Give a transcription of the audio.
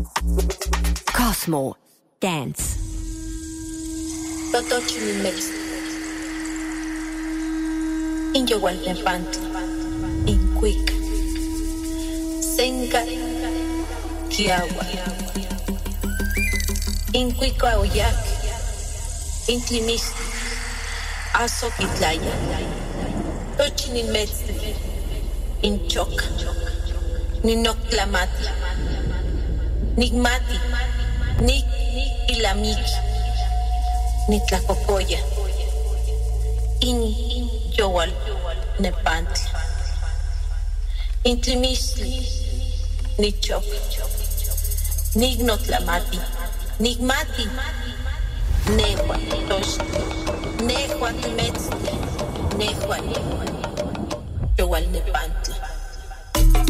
Cosmo Dance. Totochimilmex. Inyowaltepantli. Incuic. Senca. Kiawa. Incuico aoyac. Intlimistli. Azoquitlaya. Tochimilmex. Inchoc. Ninoctlamati. Nigmati. Nik ilamiki. Nitlacocoya. In yowal nepantli. Intlimistli. Nichok. Nignotlamati. Nigmati. Nehua tosh. Nehua timetzli. Nehua yowal nepantli.